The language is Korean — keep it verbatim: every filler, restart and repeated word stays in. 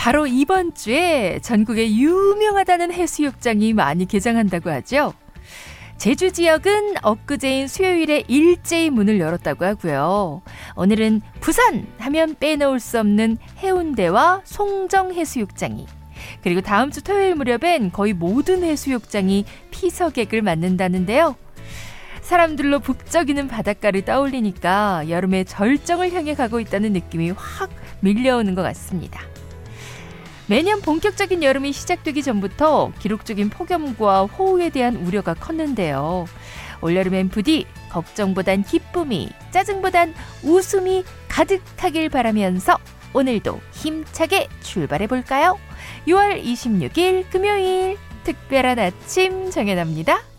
바로 이번 주에 전국에 유명하다는 해수욕장이 많이 개장한다고 하죠. 제주 지역은 엊그제인 수요일에 일제히 문을 열었다고 하고요. 오늘은 부산 하면 빼놓을 수 없는 해운대와 송정해수욕장이, 그리고 다음 주 토요일 무렵엔 거의 모든 해수욕장이 피서객을 맞는다는데요. 사람들로 북적이는 바닷가를 떠올리니까 여름의 절정을 향해 가고 있다는 느낌이 확 밀려오는 것 같습니다. 매년 본격적인 여름이 시작되기 전부터 기록적인 폭염과 호우에 대한 우려가 컸는데요. 올여름엔 부디 걱정보단 기쁨이, 짜증보단 웃음이 가득하길 바라면서 오늘도 힘차게 출발해볼까요? 유월 이십육일 금요일 특별한 아침 정연아입니다.